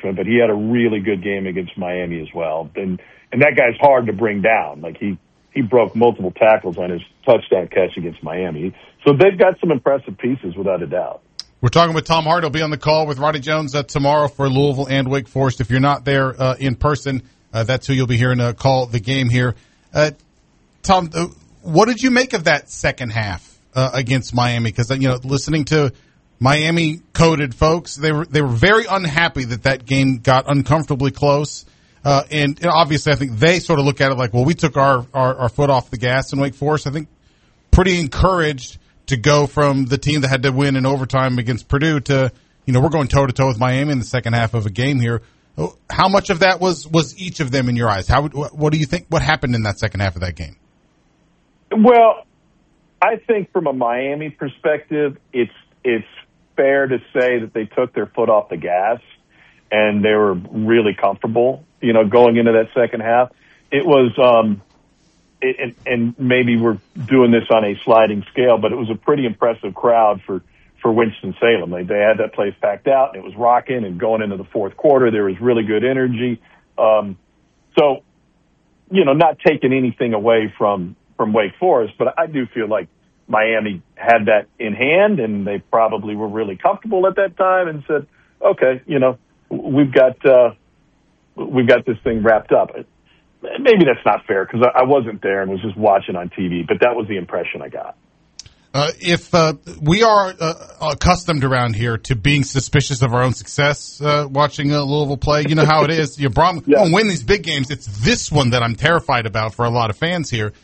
him, but he had a really good game against Miami as well. And that guy's hard to bring down. Like he broke multiple tackles on his touchdown catch against Miami. So they've got some impressive pieces without a doubt. We're talking with Tom Hart. He'll be on the call with Ronnie Jones tomorrow for Louisville and Wake Forest. If you're not there in person, that's who you'll be hearing call the game here. Tom, what did you make of that second half against Miami? Because listening to Miami-coded folks, they were very unhappy that game got uncomfortably close. And obviously, I think they sort of look at it like, well, we took our foot off the gas in Wake Forest. I think pretty encouraged to go from the team that had to win in overtime against Purdue to, we're going toe-to-toe with Miami in the second half of a game here. How much of that was each of them in your eyes? What do you think? What happened in that second half of that game? Well, I think from a Miami perspective, it's fair to say that they took their foot off the gas and they were really comfortable, going into that second half. It was, and maybe we're doing this on a sliding scale, but it was a pretty impressive crowd for Winston-Salem. They had that place packed out, and it was rocking, and going into the fourth quarter, there was really good energy. So, not taking anything away from Wake Forest, but I do feel like Miami had that in hand, and they probably were really comfortable at that time and said, okay, we've got this thing wrapped up. Maybe that's not fair because I wasn't there and was just watching on TV, but that was the impression I got. If we are accustomed around here to being suspicious of our own success watching Louisville play, you know how it is. You don't win these big games. It's this one that I'm terrified about for a lot of fans here.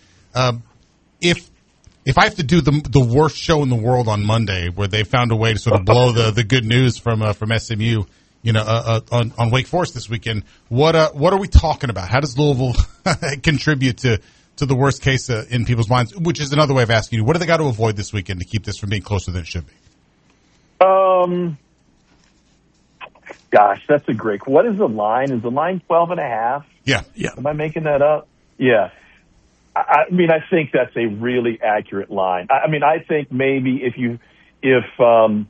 If I have to do the worst show in the world on Monday, where they found a way to sort of blow the good news from SMU, on Wake Forest this weekend, what are we talking about? How does Louisville contribute to the worst case in people's minds? Which is another way of asking you, what do they got to avoid this weekend to keep this from being closer than it should be? Gosh, that's a great. What is the line? Is the line 12.5? Yeah. Am I making that up? Yeah. I mean, I think that's a really accurate line. I mean, I think maybe if I'm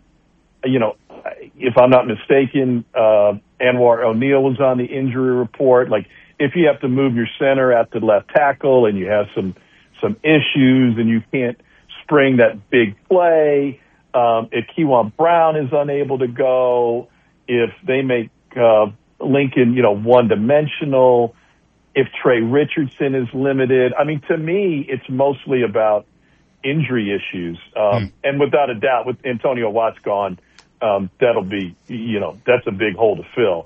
not mistaken, Anwar O'Neal was on the injury report. Like, if you have to move your center at the left tackle and you have some issues and you can't spring that big play, if Kewan Brown is unable to go, if they make Lincoln, one-dimensional, if Trey Richardson is limited. I mean, to me, it's mostly about injury issues. And without a doubt, with Antonio Watts gone, that'll be, that's a big hole to fill.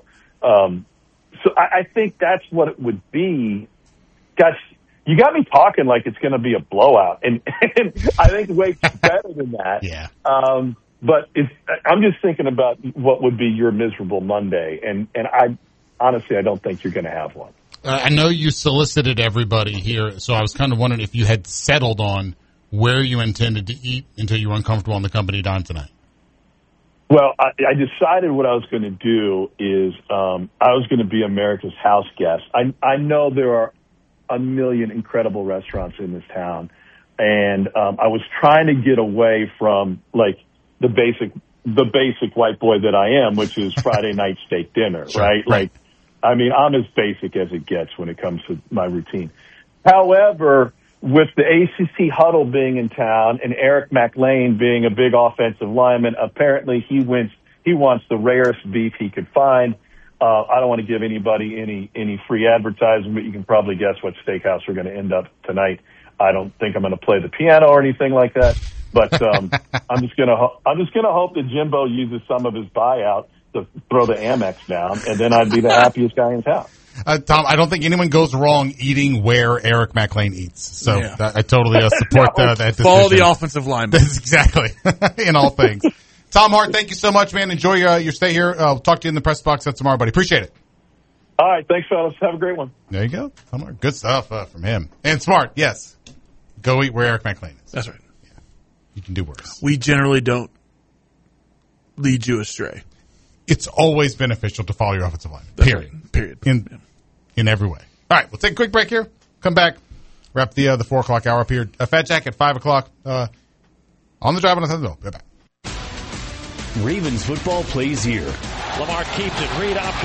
So I think that's what it would be. Gosh, you got me talking like it's going to be a blowout. And I think Wake's better than that. Yeah. But I'm just thinking about what would be your miserable Monday. And I honestly don't think you're going to have one. I know you solicited everybody here, so I was kind of wondering if you had settled on where you intended to eat until you were uncomfortable on the company dime tonight. Well, I decided what I was going to do is I was going to be America's house guest. I know there are a million incredible restaurants in this town, and I was trying to get away from like the basic white boy that I am, which is Friday night steak dinner, right? Like, I mean, I'm as basic as it gets when it comes to my routine. However, with the ACC huddle being in town and Eric McLean being a big offensive lineman, apparently he wants the rarest beef he could find. I don't want to give anybody any free advertising, but you can probably guess what steakhouse we're going to end up tonight. I don't think I'm going to play the piano or anything like that, but I'm just going to hope that Jimbo uses some of his buyout to throw the Amex down, and then I'd be the happiest guy in town. Tom, I don't think anyone goes wrong eating where Eric McLean eats. So I totally support that decision. Follow the offensive lineman. That's exactly. In all things. Tom Hart, thank you so much, man. Enjoy your stay here. We'll talk to you in the press box tomorrow, buddy. Appreciate it. All right. Thanks, fellas. Have a great one. There you go. Tom Hart. Good stuff from him. And smart, yes. Go eat where Eric McLean is. That's right. Yeah. You can do worse. We generally don't lead you astray. It's always beneficial to follow your offensive line. Period. Right. Period. In every way. All right, we'll take a quick break here. Come back. Wrap the 4 o'clock hour up here. Fat Jack at 5 o'clock. On the drive on the Thunderbolt. Bye-bye. Ravens football plays here. Lamar keeps it. Reed option.